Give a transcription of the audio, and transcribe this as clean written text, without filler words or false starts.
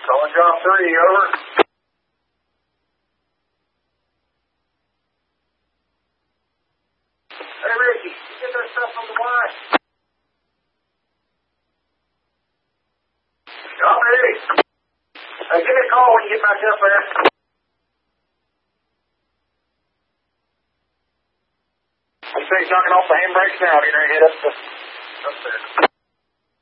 Calling John 3, over. Hey, Ricky, get that stuff on the line. John 3. Hey, give me a call when you get back up there. I'm saying knocking off the handbrakes now. You're going to hit up there.